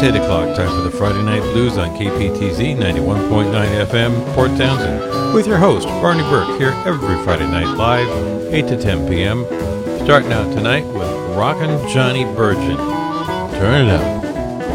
It's 8 o'clock, time for the Friday Night Blues on KPTZ 91.9 FM, Port Townsend, with your host, Barney Burke, here every Friday night live, 8 to 10 p.m., starting out tonight with Rockin' Johnny Burgin. Turn it up.